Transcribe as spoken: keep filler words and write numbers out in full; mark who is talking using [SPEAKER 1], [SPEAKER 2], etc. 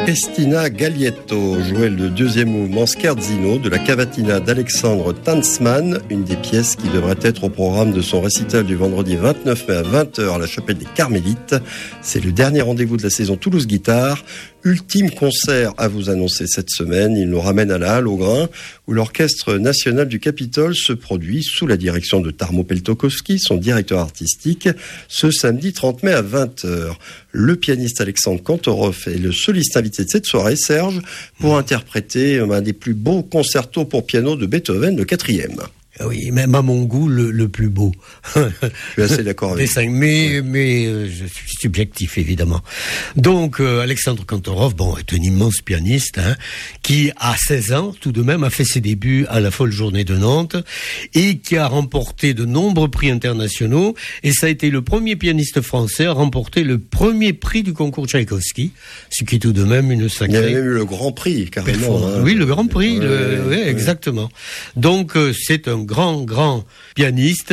[SPEAKER 1] Cristina Gaglietto jouait le deuxième mouvement Scherzino de la cavatina d'Alexandre Tanzmann, une des pièces qui devrait être au programme de son récital du vendredi vingt-neuf mai à vingt heures à la chapelle des Carmélites. C'est le dernier rendez-vous de la saison Toulouse Guitare. Ultime concert à vous annoncer cette semaine. Il nous ramène à la Halle au Grain, où l'Orchestre National du Capitole se produit sous la direction de Tarmo Peltokovski, son directeur artistique, ce samedi trente mai à vingt heures. Le pianiste Alexandre Kantorov est le soliste invité de cette soirée, Serge, pour interpréter un des plus beaux concertos pour piano de Beethoven, le quatrième.
[SPEAKER 2] Oui, même à mon goût, le, le plus beau.
[SPEAKER 1] Je suis assez d'accord avec
[SPEAKER 2] ça. Mais, mais euh, je suis subjectif, évidemment. Donc, euh, Alexandre Kantorov, bon, est un immense pianiste, hein, qui, à seize ans, tout de même, a fait ses débuts à la Folle Journée de Nantes et qui a remporté de nombreux prix internationaux. Et ça a été le premier pianiste français à remporter le premier prix du concours Tchaïkovski, ce qui est tout de même une sacrée...
[SPEAKER 1] Il y a même eu le Grand Prix, carrément. Hein.
[SPEAKER 2] Oui, le Grand Prix,
[SPEAKER 1] ouais,
[SPEAKER 2] le...
[SPEAKER 1] ouais,
[SPEAKER 2] oui, exactement. Donc, euh, c'est un grand, grand pianiste.